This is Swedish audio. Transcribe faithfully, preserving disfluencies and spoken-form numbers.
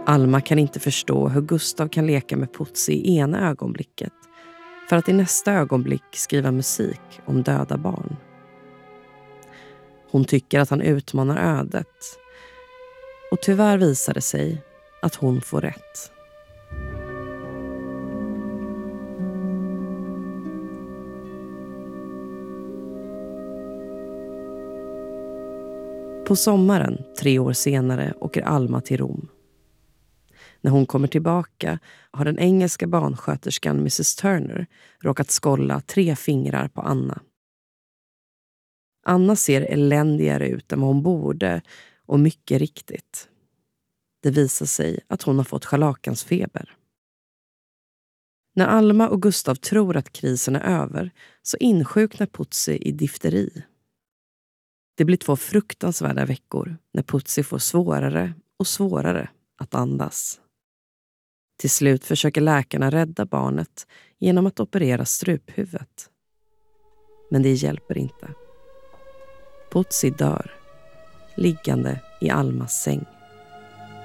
Alma kan inte förstå hur Gustav kan leka med Putsy i ena ögonblicket för att i nästa ögonblick skriva musik om döda barn. Hon tycker att han utmanar ödet, och tyvärr visar det sig att hon får rätt. På sommaren, tre år senare, åker Alma till Rom. När hon kommer tillbaka har den engelska barnsköterskan missus Turner råkat skålla tre fingrar på Anna. Anna ser eländigare ut än vad hon borde, och mycket riktigt. Det visar sig att hon har fått scharlakansfeber. När Alma och Gustav tror att krisen är över så insjuknar Putsy i difteri. Det blir två fruktansvärda veckor när Putsy får svårare och svårare att andas. Till slut försöker läkarna rädda barnet genom att operera struphuvudet. Men det hjälper inte. Putsy dör, liggande i Almas säng.